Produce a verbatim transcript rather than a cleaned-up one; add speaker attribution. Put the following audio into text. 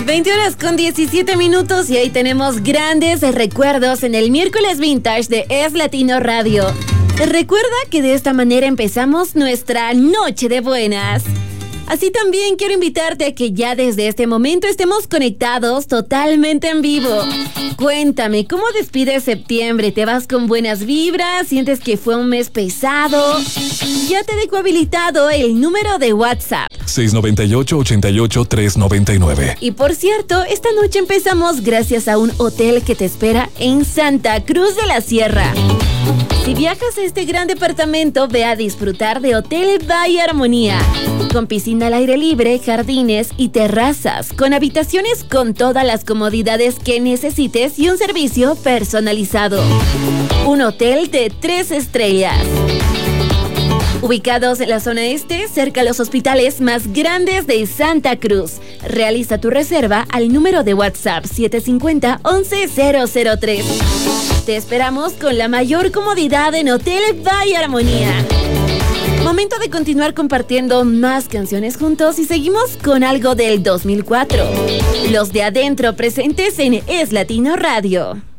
Speaker 1: veinte horas con diecisiete minutos y ahí tenemos grandes recuerdos en el miércoles vintage de Es Latino Radio. Recuerda que de esta manera empezamos nuestra noche de buenas. Así también quiero invitarte a que ya desde este momento estemos conectados totalmente en vivo. Cuéntame, ¿cómo despides septiembre? ¿Te vas con buenas vibras? ¿Sientes que fue un mes pesado? Ya te dejo habilitado el número de WhatsApp.
Speaker 2: seis nueve ocho, ocho ocho, tres nueve nueve.
Speaker 1: Y por cierto, esta noche empezamos gracias a un hotel que te espera en Santa Cruz de la Sierra. Si viajas a este gran departamento, ve a disfrutar de Hotel Valle Armonía, con piscina al aire libre, jardines y terrazas, con habitaciones con todas las comodidades que necesites y un servicio personalizado. Un hotel de tres estrellas. Ubicados en la zona este, cerca a los hospitales más grandes de Santa Cruz. Realiza tu reserva al número de WhatsApp siete cinco cero, once cero cero tres. Te esperamos con la mayor comodidad en Hotel Valle Armonía. Momento de continuar compartiendo más canciones juntos y seguimos con algo del dos mil cuatro. Los de adentro presentes en Es Latino Radio.